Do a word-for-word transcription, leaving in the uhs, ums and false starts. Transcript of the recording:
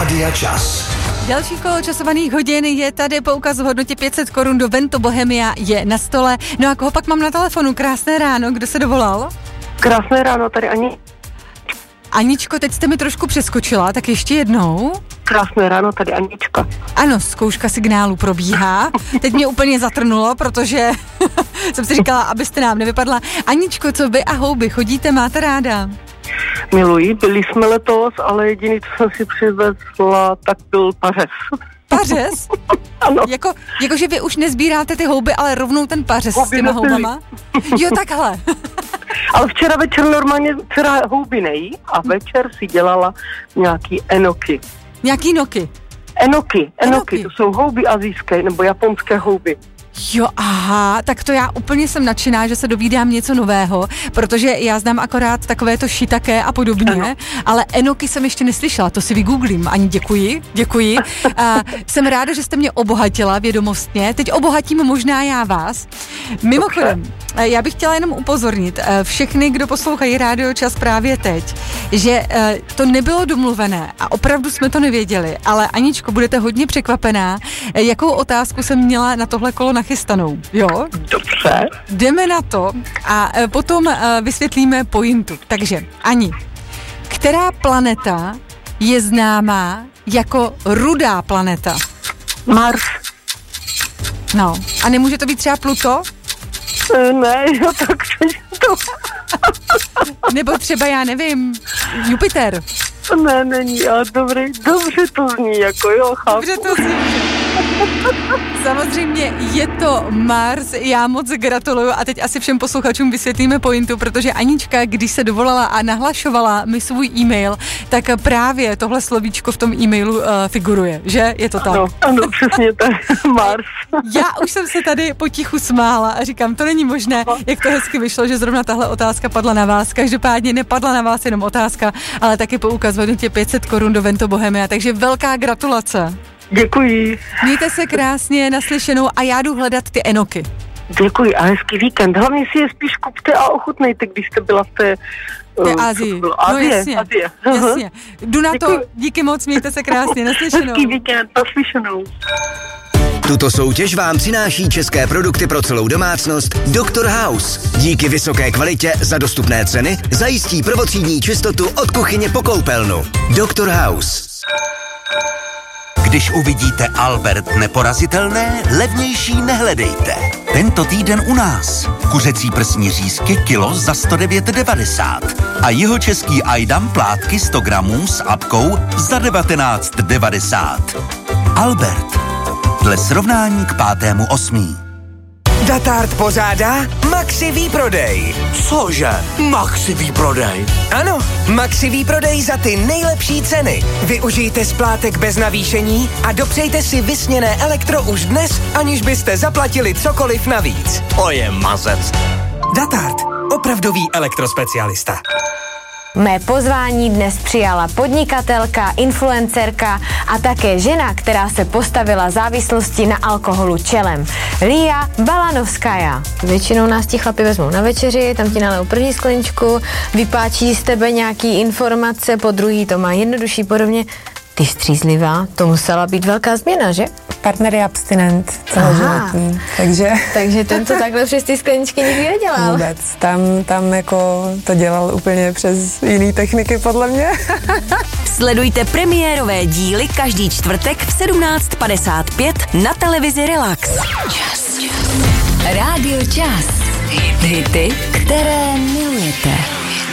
Rádia Čas. Další kolo časovaných hodin je tady, poukaz v hodnotě pět set korun do Vento Bohemia je na stole. No a koho pak mám na telefonu? Krásné ráno, kdo se dovolal? Krásné ráno, tady Ani. Aničko, teď jste mi trošku přeskočila, tak ještě jednou. Krásné ráno, tady Anička. Ano, zkouška signálu probíhá. Teď mě úplně zatrnulo, protože jsem si říkala, abyste nám nevypadla. Aničko, co vy a houby, chodíte, máte ráda? Miluji, byli jsme letos, ale jediný, co jsem si přivezla, tak byl pařez. Pařez? Ano. Jako, jako, že vy už nezbíráte ty houby, ale rovnou ten pařez houby s těma nebyli. Houbama? Jo, takhle. Ale včera večer normálně, včera houby nejí a večer si dělala nějaký enoky. Nějaký noky? Enoky, enoky, to jsou houby asijské nebo japonské houby. Jo, aha, tak to já úplně jsem nadšená, že se dovídám něco nového, protože já znám akorát takové to shiitake a podobně, ano. Ale enoky jsem ještě neslyšela, to si vygooglím. Ani děkuji, děkuji. A jsem ráda, že jste mě obohatila vědomostně, teď obohatím možná já vás. Mimochodem, dobře. Já bych chtěla jenom upozornit všechny, kdo poslouchají Rádio Čas právě teď, že to nebylo domluvené a opravdu jsme to nevěděli, ale Aničko, budete hodně překvapená, jakou otázku jsem měla na tohle kolo nachystanou, jo? Dobře. Jdeme na to a potom vysvětlíme pointu. Takže, Ani, která planeta je známá jako rudá planeta? Mars. No, a nemůže to být třeba Pluto? Ne, jo, tak to... Nebo třeba, já nevím, Jupiter? Ne, není, ale dobrý, dobře to zní, jako jo, chápu. Dobře to zní. Samozřejmě je to Mars, já moc gratuluju a teď asi všem posluchačům vysvětlíme pointu, protože Anička, když se dovolala a nahlašovala mi svůj e-mail, tak právě tohle slovíčko v tom e-mailu uh, figuruje, že? Je to tak? Ano, ano, přesně tak, Mars. Já už jsem se tady potichu smála a říkám, to není možné, jak to hezky vyšlo, že zrovna tahle otázka padla na vás. Každopádně nepadla na vás jenom otázka, ale taky poukaz v hodnotě pět set korun do Vento Bohemia, takže velká gratulace. Děkuji. Mějte se krásně, naslyšenou a já jdu hledat ty enoky. Děkuji a hezký víkend. Hlavně si je spíš kupte a ochutnejte, když jste byla v té... Té Asii. No jasně, Azie. jasně. Jdu na to, díky moc, mějte se krásně, naslyšenou. Hezký víkend, naslyšenou. Tuto soutěž vám přináší české produkty pro celou domácnost doktor House. Díky vysoké kvalitě za dostupné ceny zajistí prvotřídní čistotu od kuchyně po koupelnu. doktor House. Když uvidíte Albert neporazitelné, levnější nehledejte. Tento týden u nás. Kuřecí prsní řízky kilo za sto devět devadesát a jihočeský Ajdam plátky sto gramů s apkou za devatenáct devadesát. Albert. Dle srovnání k pátému osmí. Datart pořádá Maxi výprodej. Cože? Maxi výprodej? Ano, Maxi výprodej za ty nejlepší ceny. Využijte splátek bez navýšení a dopřejte si vysněné elektro už dnes, aniž byste zaplatili cokoliv navíc. To je mazec. Datart. Opravdový elektrospecialista. Mé pozvání dnes přijala podnikatelka, influencerka a také žena, která se postavila závislosti na alkoholu čelem. Lia Balanovskaja. Většinou nás ti chlapi vezmou na večeři, tam ti nalejou první skleničku, vypáčí z tebe nějaký informace, po druhý to má jednodušší, podobně. Ty střízlivá, to musela být velká změna, že? Partner je abstinent celoživotní, takže... Takže ten to takhle přes ty skleničky nikdy nedělal. Vůbec, tam, tam jako to dělal úplně přes jiný techniky, podle mě. Sledujte premiérové díly každý čtvrtek v sedmnáct padesát pět na televizi Relax. Čas. Rádio Čas. Hity, které milujete.